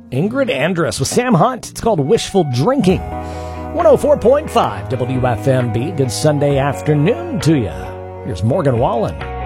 Ingrid Andress with Sam Hunt. It's called Wishful Drinking. 104.5 WFMB. Good Sunday afternoon to you. Here's Morgan Wallen.